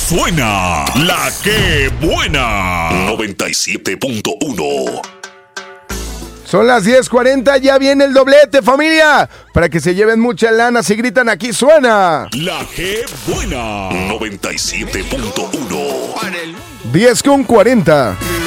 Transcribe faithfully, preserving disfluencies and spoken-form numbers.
Suena la que buena. noventa y siete punto uno. Son las diez cuarenta, ya viene el doblete, familia. Para que se lleven mucha lana, si gritan aquí suena la que buena. noventa y siete punto uno. diez con cuarenta.